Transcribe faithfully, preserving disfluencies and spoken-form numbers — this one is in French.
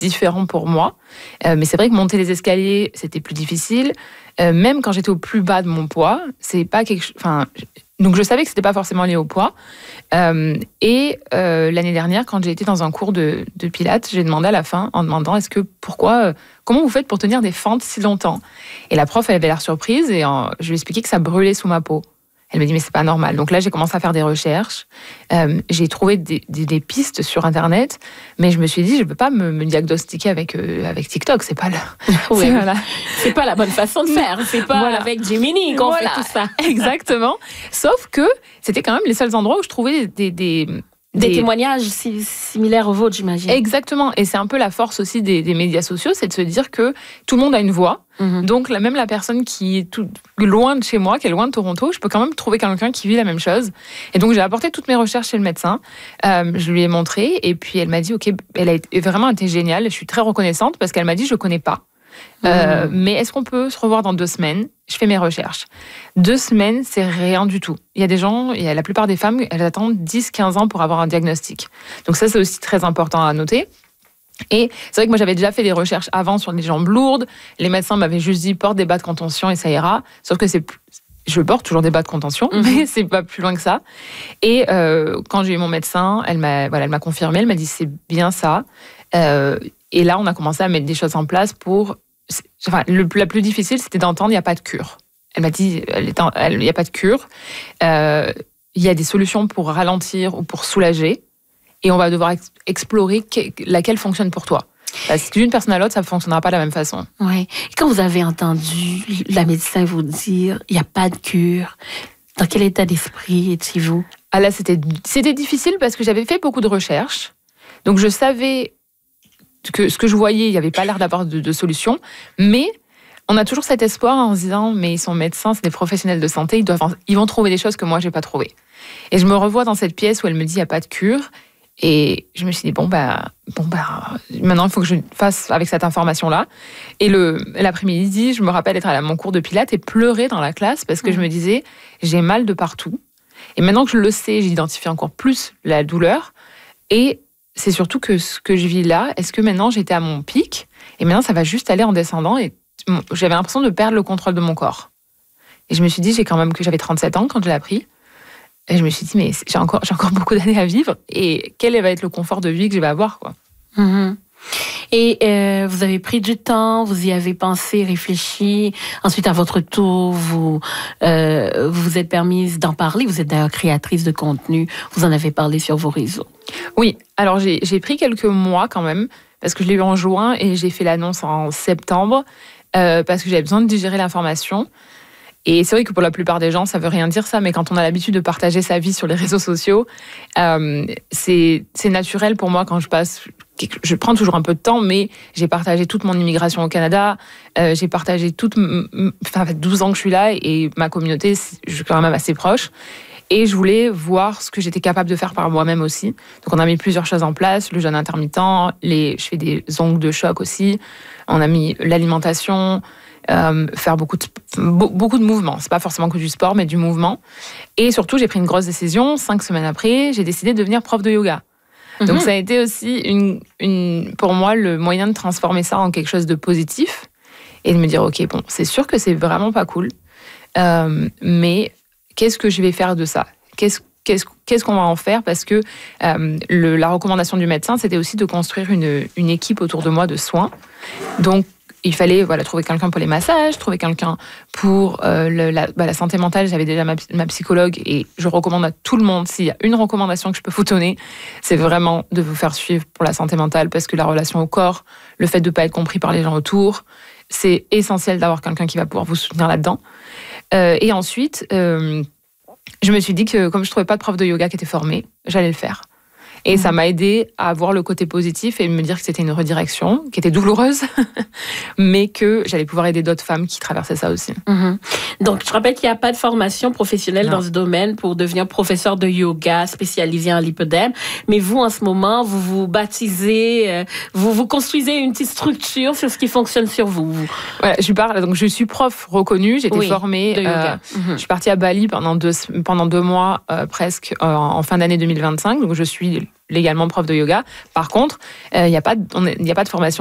différent pour moi. Euh, mais c'est vrai que monter les escaliers, c'était plus difficile. Euh, même quand j'étais au plus bas de mon poids, c'est pas quelque chose. Enfin, donc je savais que c'était pas forcément lié au poids. Euh, et euh, l'année dernière, quand j'ai été dans un cours de, de pilates, j'ai demandé à la fin en demandant est-ce que pourquoi, euh, comment vous faites pour tenir des fentes si longtemps ? Et la prof, elle avait l'air surprise et euh, je lui ai expliqué que ça brûlait sous ma peau. Elle me dit, mais c'est pas normal. Donc là, j'ai commencé à faire des recherches. Euh, j'ai trouvé des, des, des pistes sur Internet, mais je me suis dit, je peux pas me, me diagnostiquer avec, euh, avec TikTok. C'est pas, le... ouais, c'est, voilà. c'est pas la bonne façon de faire. C'est pas voilà. avec Gemini qu'on voilà. fait tout ça. Exactement. Sauf que c'était quand même les seuls endroits où je trouvais des... des Des, des témoignages si, similaires aux vôtres, j'imagine. Exactement. Et c'est un peu la force aussi des, des médias sociaux, c'est de se dire que tout le monde a une voix. Mm-hmm. Donc, la, même la personne qui est tout, loin de chez moi, qui est loin de Toronto, je peux quand même trouver quelqu'un qui vit la même chose. Et donc, j'ai apporté toutes mes recherches chez le médecin. Euh, je lui ai montré. Et puis, elle m'a dit, OK, elle a été, vraiment été géniale. Je suis très reconnaissante parce qu'elle m'a dit, je ne connais pas. Euh, mmh. Mais est-ce qu'on peut se revoir dans deux semaines ? Je fais mes recherches. Deux semaines, c'est rien du tout. Il y a des gens, il y a la plupart des femmes, elles attendent dix à quinze ans pour avoir un diagnostic. Donc ça, c'est aussi très important à noter. Et c'est vrai que moi, j'avais déjà fait des recherches avant sur les jambes lourdes. Les médecins m'avaient juste dit, porte des bas de contention et ça ira. Sauf que c'est plus... Je porte toujours des bas de contention, mmh. mais c'est pas plus loin que ça. Et euh, quand j'ai eu mon médecin, elle m'a, voilà, elle m'a confirmé, elle m'a dit, c'est bien ça. Euh, et là, on a commencé à mettre des choses en place pour... Enfin, le, la plus difficile, c'était d'entendre il n'y a pas de cure. Elle m'a dit il n'y a pas de cure. Euh, il y a des solutions pour ralentir ou pour soulager. Et on va devoir ex- explorer que, laquelle fonctionne pour toi. Parce que d'une personne à l'autre, ça ne fonctionnera pas de la même façon. Oui. Et quand vous avez entendu la médecin vous dire il n'y a pas de cure, dans quel état d'esprit étiez-vous ? Ah là, c'était, c'était difficile parce que j'avais fait beaucoup de recherches. Donc, je savais... que ce que je voyais, il n'y avait pas l'air d'avoir de, de solution, mais on a toujours cet espoir en se disant, mais ils sont médecins, c'est des professionnels de santé, ils, doivent, ils vont trouver des choses que moi, je n'ai pas trouvées. Et je me revois dans cette pièce où elle me dit, il n'y a pas de cure, et je me suis dit, bon, bah, bon, bah, maintenant, il faut que je fasse avec cette information-là. Et le, l'après-midi, je me rappelle être à mon cours de pilates et pleurer dans la classe parce que mmh. je me disais, j'ai mal de partout. Et maintenant que je le sais, j'identifie encore plus la douleur, et c'est surtout que ce que je vis là, est-ce que maintenant j'étais à mon pic et maintenant ça va juste aller en descendant et j'avais l'impression de perdre le contrôle de mon corps. Et je me suis dit, j'ai quand même que j'avais trente-sept ans quand je l'ai appris. Et je me suis dit, mais j'ai encore, j'ai encore beaucoup d'années à vivre et quel va être le confort de vie que je vais avoir, quoi. Mm-hmm. Et euh, vous avez pris du temps, vous y avez pensé, réfléchi. Ensuite, à votre tour, vous euh, vous êtes permise d'en parler. Vous êtes d'ailleurs créatrice de contenu. Vous en avez parlé sur vos réseaux. Oui, alors j'ai, j'ai pris quelques mois quand même, parce que je l'ai eu en juin et j'ai fait l'annonce en septembre, euh, parce que j'avais besoin de digérer l'information. Et c'est vrai que pour la plupart des gens, ça veut rien dire ça, mais quand on a l'habitude de partager sa vie sur les réseaux sociaux, euh, c'est, c'est naturel pour moi quand je passe... Je prends toujours un peu de temps, mais j'ai partagé toute mon immigration au Canada, euh, j'ai partagé toute... Enfin, douze ans que je suis là et ma communauté, je suis quand même assez proche. Et je voulais voir ce que j'étais capable de faire par moi-même aussi. Donc on a mis plusieurs choses en place, le jeûne intermittent, les, je fais des ongles de choc aussi, on a mis l'alimentation... Euh, faire beaucoup de, beaucoup de mouvements. C'est pas forcément que du sport, mais du mouvement. Et surtout, j'ai pris une grosse décision. Cinq semaines après, j'ai décidé de devenir prof de yoga. Mm-hmm. Donc, ça a été aussi, une, une, pour moi, le moyen de transformer ça en quelque chose de positif et de me dire, OK, bon, c'est sûr que c'est vraiment pas cool, euh, mais qu'est-ce que je vais faire de ça ? Qu'est-ce Qu'est-ce, qu'est-ce qu'on va en faire ? Parce que euh, le, la recommandation du médecin, c'était aussi de construire une, une équipe autour de moi de soins. Donc, il fallait voilà, trouver quelqu'un pour les massages, trouver quelqu'un pour euh, le, la, bah, la santé mentale. J'avais déjà ma, ma psychologue et je recommande à tout le monde, s'il y a une recommandation que je peux vous donner, c'est vraiment de vous faire suivre pour la santé mentale parce que la relation au corps, le fait de ne pas être compris par les gens autour, c'est essentiel d'avoir quelqu'un qui va pouvoir vous soutenir là-dedans. Euh, et ensuite, euh, je me suis dit que comme je ne trouvais pas de prof de yoga qui était formé, j'allais le faire. Et mmh. ça m'a aidé à voir le côté positif et me dire que c'était une redirection qui était douloureuse, mais que j'allais pouvoir aider d'autres femmes qui traversaient ça aussi. Mmh. Donc, je rappelle qu'il n'y a pas de formation professionnelle non. dans ce domaine pour devenir professeur de yoga spécialisé en lipodème. Mais vous, en ce moment, vous vous baptisez, vous vous construisez une petite structure sur ce qui fonctionne sur vous. Ouais, je parle. Donc, je suis prof reconnue. J'ai été oui, formée. De yoga. Euh, mmh. Je suis partie à Bali pendant deux pendant deux mois euh, presque euh, en fin d'année deux mille vingt-cinq. Donc, je suis légalement prof de yoga. Par contre, il n'y a pas, il n'y a pas de formation